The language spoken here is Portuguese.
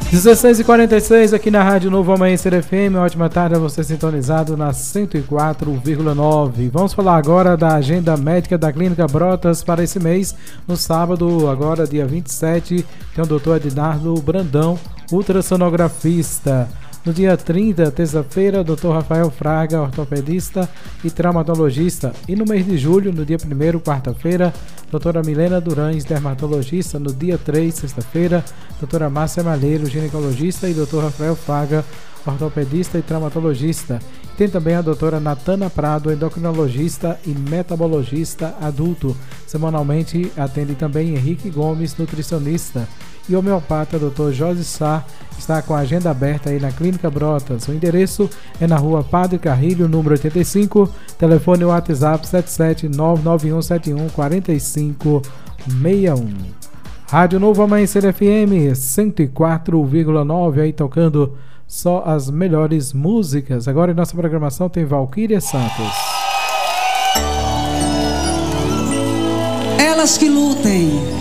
16h46 aqui na Rádio Novo Amanhecer FM. Ótima tarde a você sintonizado na 104,9. Vamos falar agora da agenda médica da Clínica Brotas para esse mês. No sábado, agora dia 27, tem o Dr. Ednardo Brandão, ultrassonografista. No dia 30, terça-feira, Dr. Rafael Fraga, ortopedista e traumatologista. E no mês de julho, no dia 1º, quarta-feira, doutora Milena Durães, dermatologista. No dia 3, sexta-feira, doutora Márcia Malheiro, ginecologista, e doutor Rafael Fraga, ortopedista e traumatologista. Tem também a doutora Natana Prado, endocrinologista e metabologista adulto. Semanalmente atende também Henrique Gomes, nutricionista. E o homeopata Dr. Jorge Sá está com a agenda aberta aí na Clínica Brotas. O endereço é na rua Padre Carrilho, número 85, telefone WhatsApp 77991714561. Rádio Novo Amanhecer FM 104,9, aí tocando só as melhores músicas. Agora em nossa programação tem Valquíria Santos. Elas que lutem